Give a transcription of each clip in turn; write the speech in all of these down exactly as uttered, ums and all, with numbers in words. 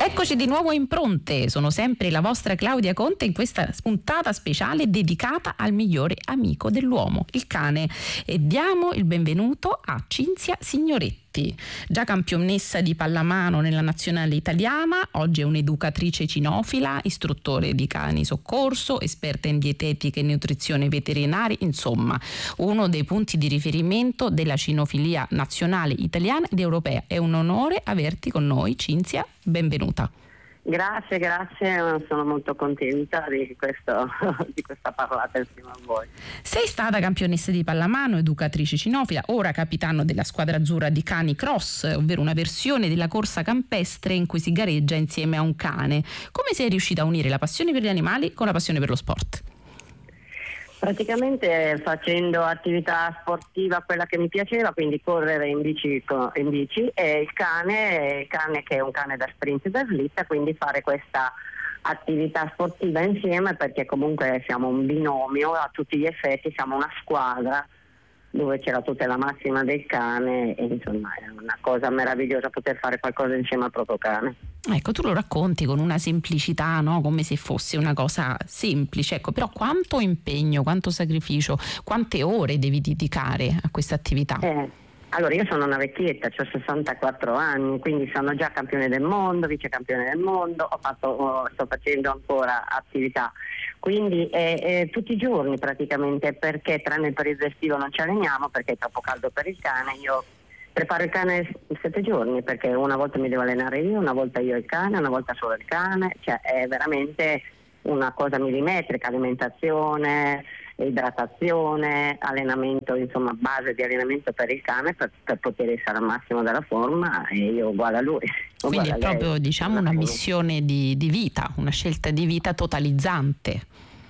Eccoci di nuovo in Pronte, sono sempre la vostra Claudia Conte in questa puntata speciale dedicata al migliore amico dell'uomo, il cane, e diamo il benvenuto a Cinzia Signoretti. Già campionessa di pallamano nella nazionale italiana, oggi è un'educatrice cinofila, istruttore di cani soccorso, esperta in dietetica e nutrizione veterinari, insomma uno dei punti di riferimento della cinofilia nazionale italiana ed europea. È un onore averti con noi, Cinzia, benvenuta. Grazie, grazie, sono molto contenta di, questo, di questa parlata insieme a voi. Sei stata campionessa di pallamano, educatrice cinofila, ora capitano della squadra azzurra di Cani Cross, ovvero una versione della corsa campestre in cui si gareggia insieme a un cane. Come sei riuscita a unire la passione per gli animali con la passione per lo sport? Praticamente facendo attività sportiva, quella che mi piaceva, quindi correre in bici, in bici e il cane, il cane che è un cane da sprint e da slitta, quindi fare questa attività sportiva insieme, perché comunque siamo un binomio, a tutti gli effetti siamo una squadra dove c'è la tutela massima del cane e insomma è una cosa meravigliosa poter fare qualcosa insieme al proprio cane. Ecco, tu lo racconti con una semplicità, no? Come se fosse una cosa semplice, ecco, però quanto impegno, quanto sacrificio, quante ore devi dedicare a questa attività? Eh, allora io sono una vecchietta, ho sessantaquattro anni, quindi sono già campione del mondo, vice campione del mondo, ho fatto, oh, sto facendo ancora attività, quindi eh, eh, tutti i giorni praticamente, perché tranne il periodo estivo non ci alleniamo perché è troppo caldo per il cane. Io preparo il cane sette giorni perché una volta mi devo allenare io, una volta io il cane, una volta solo il cane, cioè è veramente una cosa millimetrica, alimentazione, idratazione, allenamento, insomma base di allenamento per il cane per, per poter essere al massimo della forma, e io uguale a lui. Quindi è proprio lei, diciamo una missione di, di vita, una scelta di vita totalizzante.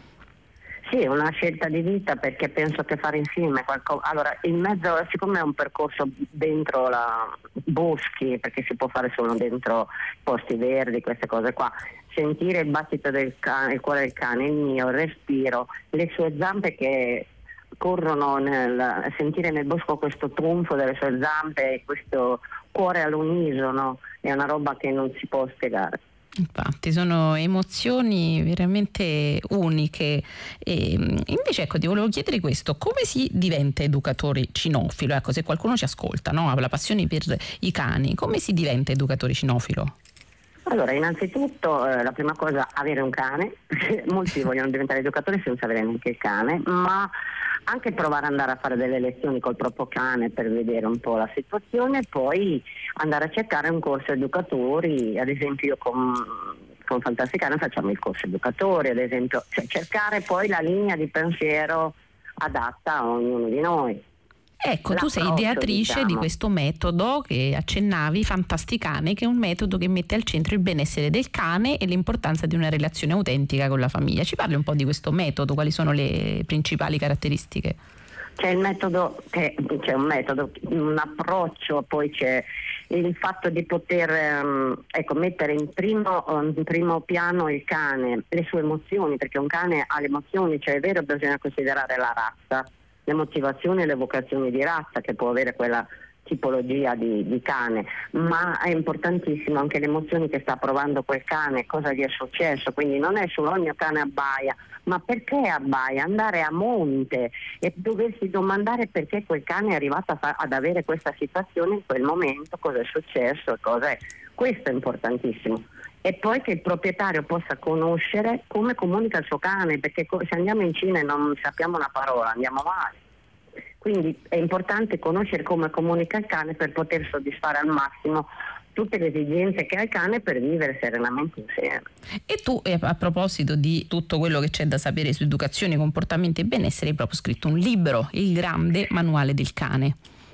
Sì, una scelta di vita, perché penso che fare insieme qualcosa. Allora, in mezzo, siccome è un percorso dentro la boschi, perché si può fare solo dentro posti verdi, queste cose qua, sentire il battito del cane, il cuore del cane, il mio, il respiro, le sue zampe che corrono, nel sentire nel bosco questo trunfo delle sue zampe, questo cuore all'unisono, è una roba che non si può spiegare. Infatti sono emozioni veramente uniche. E invece ecco, ti volevo chiedere questo: come si diventa educatore cinofilo? Ecco, se qualcuno ci ascolta, no, ha la passione per i cani, come si diventa educatore cinofilo? Allora, innanzitutto eh, la prima cosa, avere un cane. Molti vogliono diventare educatori senza avere neanche il cane, ma anche provare ad andare a fare delle lezioni col proprio cane per vedere un po' la situazione, poi andare a cercare un corso educatori. Ad esempio io con, con Fantasticana facciamo il corso educatori, ad esempio, cioè cercare poi la linea di pensiero adatta a ognuno di noi. Ecco, tu sei ideatrice diciamo. di questo metodo che accennavi, Fantasticane, che è un metodo che mette al centro il benessere del cane e l'importanza di una relazione autentica con la famiglia. Ci parli un po' di questo metodo, quali sono le principali caratteristiche? C'è il metodo, che, c'è un metodo, un approccio, poi c'è il fatto di poter um, ecco, mettere in primo, um, in primo piano il cane, le sue emozioni, perché un cane ha le emozioni, cioè è vero, bisogna considerare la razza, le motivazioni e le vocazioni di razza che può avere quella tipologia di, di cane, ma è importantissimo anche le emozioni che sta provando quel cane, cosa gli è successo, quindi non è solo il mio cane abbaia, ma perché abbaia, andare a monte e doversi domandare perché quel cane è arrivato a fa- ad avere questa situazione in quel momento, cosa è successo, cosa è. Questo è importantissimo. E poi che il proprietario possa conoscere come comunica il suo cane, perché se andiamo in Cina e non sappiamo una parola andiamo male. Quindi è importante conoscere come comunica il cane per poter soddisfare al massimo tutte le esigenze che ha il cane per vivere serenamente insieme. E tu, a proposito di tutto quello che c'è da sapere su educazione, comportamento e benessere, hai proprio scritto un libro, Il grande manuale del cane.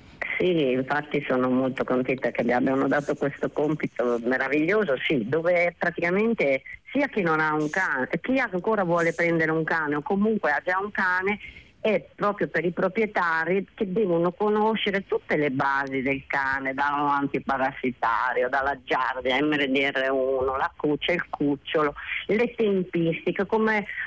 Sì, infatti sono molto contenta che gli abbiano dato questo compito meraviglioso, sì, dove praticamente sia chi non ha un cane, chi ancora vuole prendere un cane o comunque ha già un cane, è proprio per i proprietari che devono conoscere tutte le basi del cane, dall'antiparassitario, dalla giardia, M R D R uno, la cuccia, il cucciolo, le tempistiche, come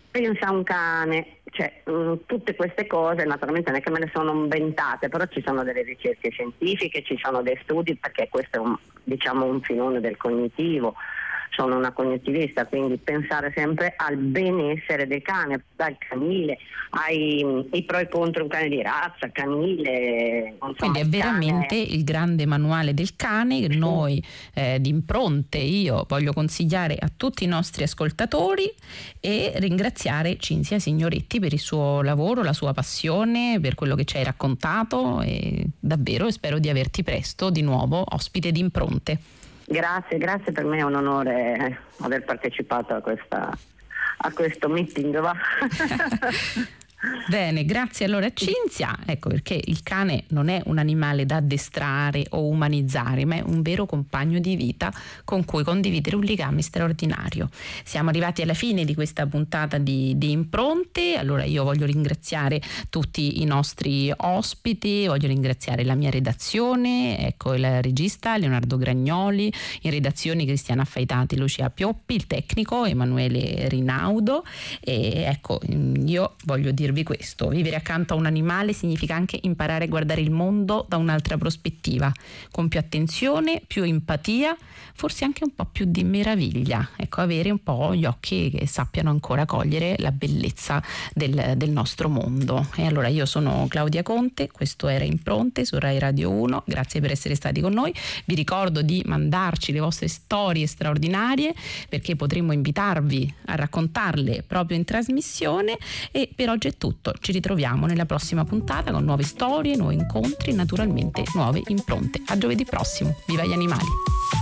pensa a un cane, cioè mh, tutte queste cose naturalmente non è che me le sono inventate, però ci sono delle ricerche scientifiche, ci sono dei studi, perché questo è un, diciamo un filone del cognitivo. Sono una cognitivista, quindi pensare sempre al benessere del cane, dal canile, ai i pro e contro un cane di razza, canile. Insomma, quindi è veramente cane... il grande manuale del cane che noi eh, di Impronte io voglio consigliare a tutti i nostri ascoltatori, e ringraziare Cinzia Signoretti per il suo lavoro, la sua passione, per quello che ci hai raccontato, e davvero spero di averti presto di nuovo ospite di Impronte. Grazie, grazie, per me è un onore aver partecipato a questa a questo meeting, va. Bene, grazie allora a Cinzia. Ecco perché il cane non è un animale da addestrare o umanizzare, ma è un vero compagno di vita con cui condividere un legame straordinario. Siamo arrivati alla fine di questa puntata di, di Impronte. Allora io voglio ringraziare tutti i nostri ospiti, voglio ringraziare la mia redazione, ecco il regista Leonardo Gragnoli, in redazione Cristiana Affaitati, Lucia Pioppi, il tecnico Emanuele Rinaudo. E ecco, io voglio dire questo: vivere accanto a un animale significa anche imparare a guardare il mondo da un'altra prospettiva, con più attenzione, più empatia, forse anche un po' più di meraviglia, ecco, avere un po' gli occhi che sappiano ancora cogliere la bellezza del, del nostro mondo. E allora io sono Claudia Conte, questo era Impronte su Rai Radio uno, grazie per essere stati con noi. Vi ricordo di mandarci le vostre storie straordinarie, perché potremo invitarvi a raccontarle proprio in trasmissione. E per oggi è tutto, ci ritroviamo nella prossima puntata con nuove storie, nuovi incontri e naturalmente nuove impronte. A giovedì prossimo, viva gli animali!